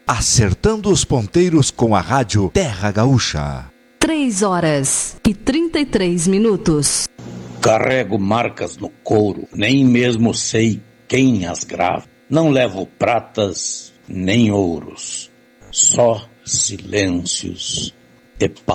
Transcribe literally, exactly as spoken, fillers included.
acertando os ponteiros com a rádio Terra Gaúcha. Três horas e trinta e três minutos. Carrego marcas no couro, nem mesmo sei quem as grava. Não levo pratas nem ouros, só silêncios e paz.